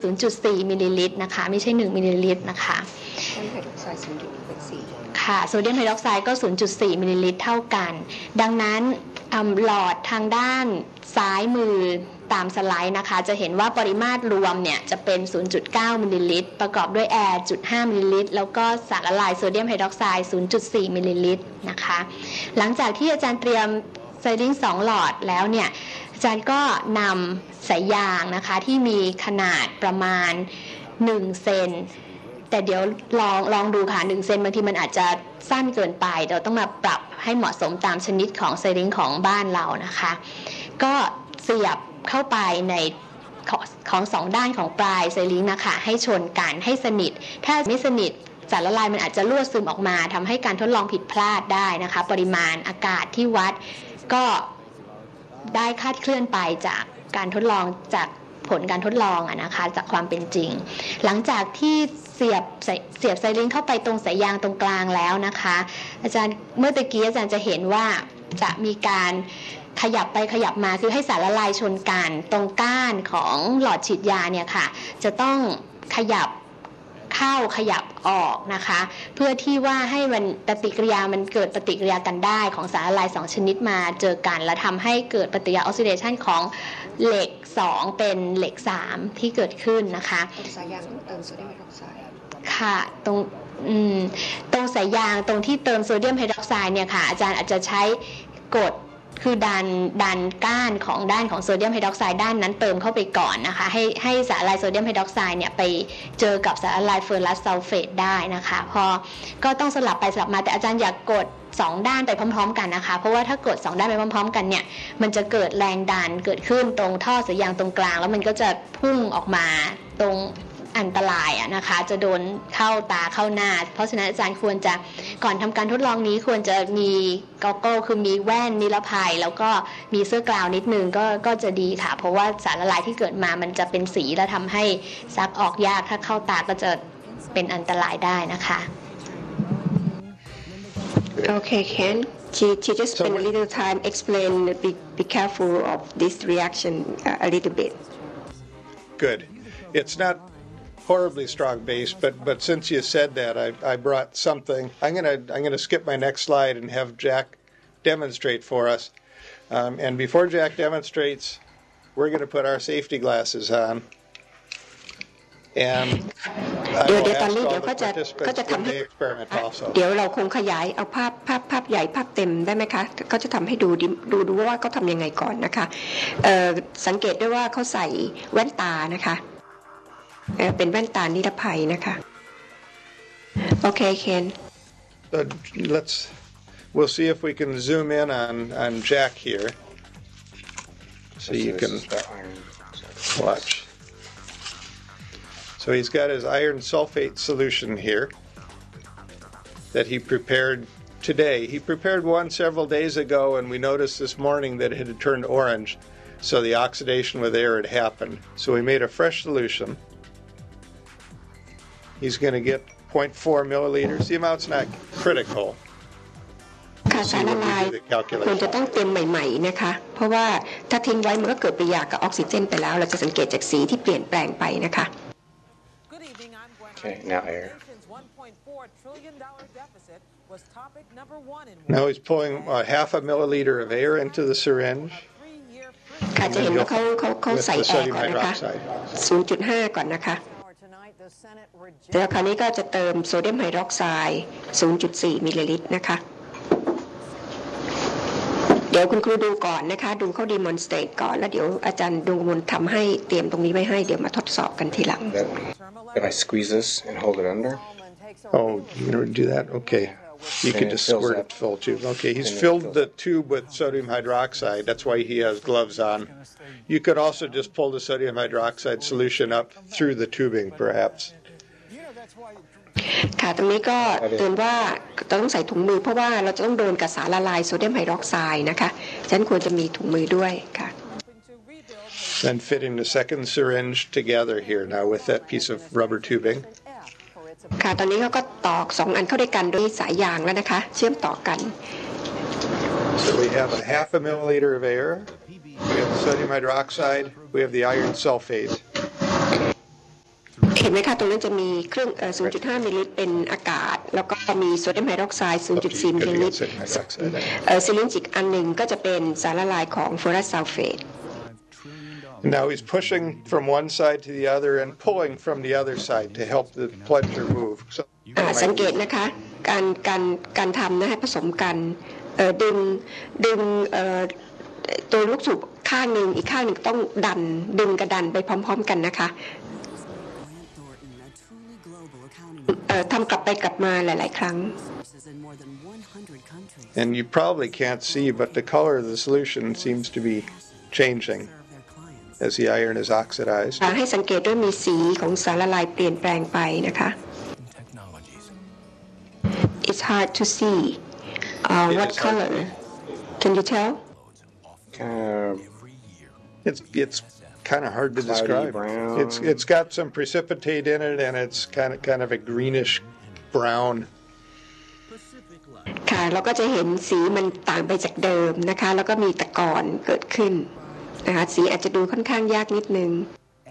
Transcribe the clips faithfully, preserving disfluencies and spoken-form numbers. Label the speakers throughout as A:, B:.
A: ศูนย์จุดสี่ มิลลิลิตรนะคะไม่ใช่หนึ่งมิลลิลิตรนะคะค่ะโซเดียมไฮดรอกไซด์ก็ ศูนย์จุดสี่ มิลลิลิตรเท่ากันดังนั้นหลอดทางด้านซ้ายมือตามสไลด์นะคะจะเห็นว่าปริมาตรรวมเนี่ยจะเป็น ศูนย์จุดเก้า มิลลิลิตรประกอบด้วยแอร์ ศูนย์จุดห้า มิลลิลิตรแล้วก็สารละลายโซเดียมไฮดรอกไซด์ ศูนย์จุดสี่ มิลลิลิตรนะคะหลังจากที่อาจารย์เตรียมไซลิงสองหลอดแล้วเนี่ยอาจารย์ก็นำสายยางนะคะที่มีขนาดประมาณหนึ่งเซนแต่เดี๋ยวลองลองดูค่ะหนึ่งเซนบางทีมันอาจจะสั้นเกินไปเราต้องมาปรับให้เหมาะสมตามชนิดของไซลิงของบ้านเรานะคะก็เสียบเข้าไปในของสองด้านของปลายไซลิงนะคะให้ชนกันให้สนิทถ้าไม่สนิทสารละลายมันอาจจะรั่วซึมออกมาทำให้การทดลองผิดพลาดได้นะคะปริมาณอากาศที่วัดก็ได้คาดเคลื่อนไปจากการทดลองจากผลการทดลองอะนะคะจากความเป็นจริงหลังจากที่เสียบเสียบไซลิงเข้าไปตรงสายยางตรงกลางแล้วนะคะอาจารย์เมื่อตะกี้อาจารย์จะเห็นว่าจะมีการขยับไปขยับมาคือให้สารละลายชนกันตรงก้านของหลอดฉีดยาเนี่ยค่ะจะต้องขยับเข้าขยับออกนะคะเพื่อที่ว่าให้มันปฏิกิริยามันเกิดปฏิกิริยากันได้ของสารละลายสองชนิดมาเจอกันและทำให้เกิดปฏิกิริยาออกซิเดชันของเหล็กสองเป็นเหล็กสามที่เกิดขึ้นนะคะ
B: สายยางต้องเติมโซเดียมไฮดรอกไซด์
A: ค่ะตรงอืมตรงสายยางตรงที่เติมโซเดียมไฮดรอกไซด์เนี่ยค่ะอาจารย์อาจจะใช้กดคือดันดันก้านของด้านของโซเดียมไฮดรอกไซด์ด้านนั้นเติมเข้าไปก่อนนะคะให้ให้สารละลายโซเดียมไฮดรอกไซด์เนี่ยไปเจอกับสารละลายเฟอร์รัสซัลเฟตได้นะคะพอก็ต้องสลับไปสลับมาแต่อาจารย์อยากกดสองด้านไปพร้อมๆกันนะคะเพราะว่าถ้ากดสองด้านไปพร้อมๆกันเนี่ยมันจะเกิดแรงดันเกิดขึ้นตรงท่อสายยางตรงกลางแล้วมันก็จะพุ่งออกมาตรงอันตรายอะนะคะจะโดนเข้าตาเข้าหน้าเพราะฉะนั้นอาจารย์ควรจะก่อนทำการทดลองนี้ควรจะมีกอเกิลคือมีแว่นนิรภัยแล้วก็มีเสื้อกราวนิดนึงก็ก็จะดีค่ะเพราะว่าสารละลายที่เกิดมามันจะเป็นสีแล้วทำให้ซักออกยากถ้าเข้าตาก็จะเป็นอันตรายได้นะคะ
B: Okay, Ken. She she just spend a little time explain be be careful of this reaction a little bit.
C: Good. It's not horribly strong base, but but since you said that, I I brought something. I'm gonna I'm gonna skip my next slide and have Jack demonstrate for us. Um, and before Jack demonstrates, we're gonna put our safety glasses on. And I will ask all the participants in the experiment also.
B: เดี๋ยวเราคงขยายเอาภาพภาพภาพใหญ่ภาพเต็มได้ไหมคะเขาจะทำให้ดูดูดูว่าเขาทำยังไงก่อนนะคะสังเกตด้วยว่าเขาใส่แว่นตานะคะเป็นแว่นตานิรภัยนะคะโอเคเคน
C: let's we'll see if we can zoom in on on Jack here so you can watch. So he's got his iron sulfate solution here that he prepared today. He prepared one several days ago, and we noticed this morning that it had turned orange, so the oxidation with air had happened. So we made a fresh solution. He's going to get zero point four milliliters. The amount's not critical.
B: ค่ะสารละลายควรจะต้องเตรียมใหม่ๆนะคะเพราะว่าถ้าทิ้งไว้มันก็เกิดปฏิกิริยากับออกซิเจนไปแล้วเราจะสังเกตจากสีที่เปลี่ยนแปลงไปนะคะ
D: Okay, now air.
C: Now he's pulling uh, half a milliliter of air into the syringe.
B: ค่ะจะเห็นว่าเขาเขาเขาใส่แอร์ก่อนนะคะ ศูนย์จุดห้า ก่อนนะคะแล้วคราวนี้ก็จะเติมโซเดียมไฮดรอกไซด์ ศูนย์จุดสี่ มิลลิลิตรนะคะเดี๋ยวคุณครูดูก่อนนะคะดูเขาดีมอนสเตรตก่อนแล้วเดี๋ยวอาจารย์ดวงกมลทำให้เตรียมตรงนี้ไว้ให้เดี๋ยวมาทดสอบกันทีหลัง
D: If I squeeze this and hold it under.
C: Oh, you're going to do that? Okay. You can just squirt it full tube. Okay, he's filled the tube with sodium hydroxide. That's why he has gloves on. You could also just pull the sodium hydroxide solution up through the tubing, perhaps.
B: ค่ะตรงนี้ก็เตือนว่าต้องใส่ถุงมือเพราะว่าเราจะต้องโดนกับสารละลายโซเดียมไฮดรอกไซด์นะคะฉะนั้นควรจะมีถุงมือด้วยค่ะ
C: Then fitting the second syringe together here now with that piece of rubber tubing.
B: ค่ะตอนนี้เขาก็ตอกสองอันเข้าด้วยกันด้วยสายยางแล้วนะคะเชื่อมต่อกัน
C: So we have a half a milliliter of air. We have the sodium hydroxide. We have the iron sulfate.
B: เห็นไหมคะตรงนั้นจะมีเครื่องเอ่อ ศูนย์จุดห้า มิลลิลิตรเป็นอากาศแล้วก็มีโซเดียมไฮดรอกไซด์ ศูนย์จุดสี่ มิลลิลิตรเอ่อซิลินจิกอันหนึ่งก็จะเป็นสารละลายของเฟอรัสซัลเฟต
C: Now he's pushing from one side to the other and pulling from the other side to help the plunger move. So
B: อ่าสังเกตนะคะการการการทำนะให้ผสมกันเอ่อดึงดึงเอ่อตัวลูกสูบข้างหนึ่งอีกข้างหนึ่งต้องดันดึงกระดันไปพร้อมๆกันนะคะเอ่อทำกลับไปกลับมาหลายๆครั้ง
C: And you probably can't see, but the color of the solution seems to be changing as the iron is oxidized.
B: ให้สังเกตด้วยมีสีของสารละลายเปลี่ยนแปลงไปนะคะ It's hard to see uh, what color. Can you tell?
D: Uh,
C: It's it's kind of hard to
D: Cloudy
C: describe.
D: brown.
C: It's it's got some precipitate in it, and it's kind of kind of a greenish brown.
B: ค่ะเราก็จะเห็นสีมันต่างไปจากเดิมนะคะแล้วก็มีตะกอนเกิดขึ้นนะคะสีอาจจะดูค่อนข้างยากนิดนึง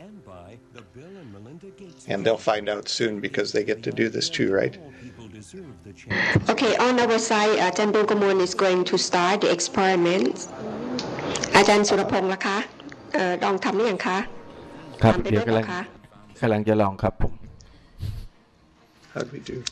C: And they'll find out soon because they get to do this too, right?
B: Okay, on our side อาจารย์ดวงกมล is going to start the experiment อาจารย์สุรพงษ์ล่ะคะเอ่อลองทำหรือยังคะ
E: ครับ
B: ทำไป
E: เดี๋
B: ด้
E: ยว
B: วย
E: กำลัง
B: เหรอคะ
E: กำลังจะลองครับผม
C: How do we do?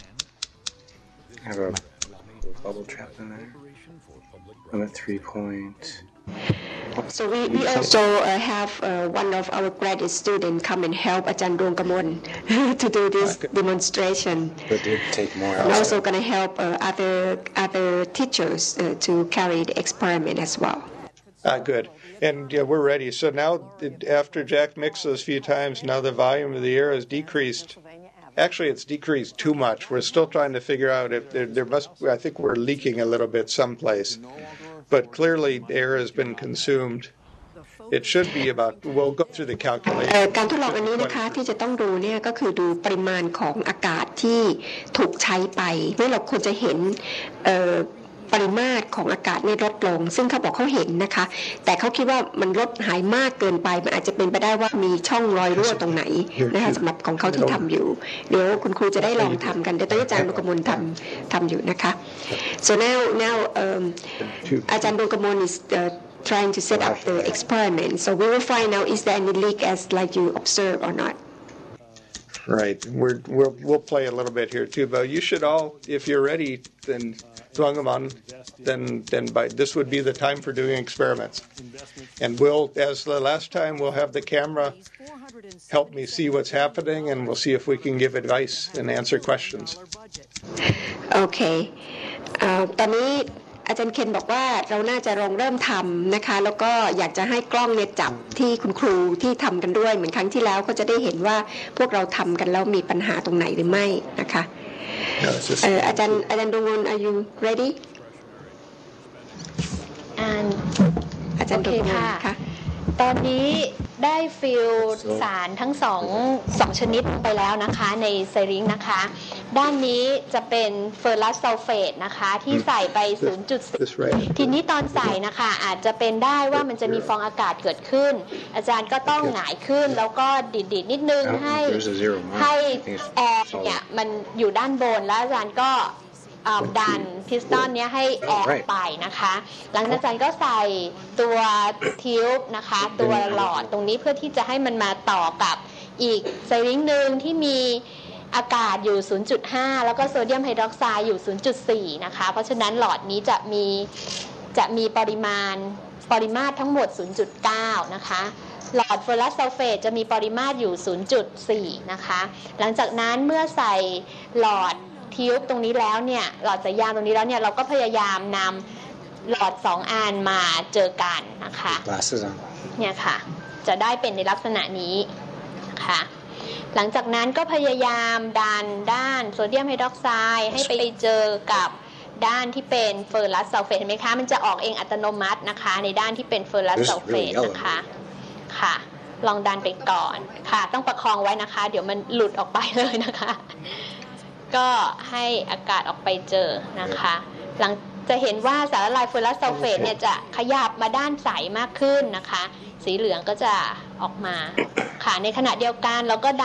D: have a bubble trap in there. I'm at three point.
B: So we, we also uh, have uh, one of our graduate students come and help อาจารย์ดวงกมล to do this demonstration.
D: But did take more
B: And
D: out.
B: also going to help uh, other other teachers uh, to carry the experiment as well.
C: Ah, good. And yeah, we're ready. So now, it- after Jack mixes a few times, now the volume of the air has decreased. Actually, it's decreased too much. We're still trying to figure out if there, there must. I think we're leaking a little bit someplace, but clearly air has been consumed. It should be about. We'll go through the
B: เอ่อ
C: calculation.
B: การทดลองอันนี้นะคะที่จะต้องดูเนี่ยก็คือดูปริมาณของอากาศที่ถูกใช้ไปเมื่อเราควรจะเห็นเอ่อปริมาตรของอากาศเนี่ยลดลง ซึ่งเขาบอกเขาเห็นนะคะ แต่เขาคิดว่ามันลดหายมากเกินไปมันอาจจะเป็นไปได้ว่ามีช่องรอยรั่วตรงไหนนะคะสำหรับของเขาที่ทำอยู่เดี๋ยวคุณครูจะได้ลองทำกันเดี๋ยวตอนนี้อาจารย์ดวงกมลทำทำอยู่นะคะ so now now um, อาจารย์ดวงกมล is uh, trying to set up the experiment so we will find out is there any leak as like you observe or not.
C: Right. We're we'll we'll play a little bit here too, but you should all, if you're ready, then Dwangaman, then then by this would be the time for doing experiments. And we'll, as the last time, we'll have the camera help me see what's happening, and we'll see if we can give advice and answer questions.
B: โอเคเอ่อตอนนี้อาจารย์เคนบอกว่าเราน่าจะลองเริ่มทำนะคะแล้วก็อยากจะให้กล้องเนี่ยจับที่คุณครูที่ทำกันด้วยเหมือนครั้งที่แล้วก็จะได้เห็นว่าพวกเราทำกันแล้วมีปัญหาตรงไหนหรือไม่นะคะ
C: No, it's just-
B: เอ่ออาจารย์อาจารย์ดวงมน are you ready
A: and
B: อาจารย์ดวงมน
A: โอเคค่ะ
B: คะ
A: ตอนนี้ได้ฟิลสารทั้งสองสองชนิดไปแล้วนะคะในไซริงนะคะ ด้านนี้จะเป็นเฟอร์รัสซัลเฟตนะคะที่ใส่ไป ศูนย์จุดสี่
C: This right.
A: ทีนี้ตอนใส่นะคะอาจจะเป็นได้ว่ามันจะมีฟองอากาศเกิดขึ้น อาจารย์ก็ต้องหงายขึ้นแล้วก็ดิดๆนิดนึง
D: Oh,
A: ให้
D: there's a zero mark.
A: ให้
D: I think it's
A: แอร์เนี่ย
D: solid.
A: มันอยู่ด้านบนแล้วอาจารย์ก็อ่าดันพิสตอนเนี้ยให้แอร์ออกไปนะคะ หลังจากนั้นก็ใส่ตัวทิวบนะคะ ตัวหลอดตรงนี้เพื่อที่จะให้มันมาต่อกับอีกไซริงหนึ่งที่มีอากาศอยู่ ศูนย์จุดห้า แล้วก็โซเดียมไฮดรอกไซด์อยู่ ศูนย์จุดสี่ นะคะ เพราะฉะนั้นหลอดนี้จะมีจะมีปริมาณปริมาตรทั้งหมด ศูนย์จุดเก้า นะคะ หลอดเฟอร์รัสซัลเฟตจะมีปริมาตรอยู่ ศูนย์จุดสี่ นะคะ หลังจากนั้นเมื่อใส่หลอดทิวบตรงนี้แล้วเนี่ยหลอดสายยางตรงนี้แล้วเนี่ยเราก็พยายามนำหลอดสองอันมาเจอกันนะคะ
D: Glasses on.
A: เนี่ยค่ะจะได้เป็นในลักษณะนี้นะคะหลังจากนั้นก็พยายามดันด้านโซเดียมไฮดรอกไซด์ให้ไปเจอกับด้านที่เป็นเฟอร์รัสซัลเฟตเห็นไหมคะมันจะออกเองอัตโนมัตินะคะในด้านที่เป็นเฟอร์รัสซัลเฟตนะคะค่ะลองดันไปก่อนค่ะต้องประคองไว้นะคะเดี๋ยวมันหลุดออกไปเลยนะคะก็ให้อากาศออกไปเจอนะคะหลังจะเห็นว่าสารละลายเฟอร์รัสซัลเฟตเนี่ยจะขยับมาด้านใสมากขึ้นนะคะสีเหลืองก็จะออกมาค่ะในขณะเดียวกันเราก็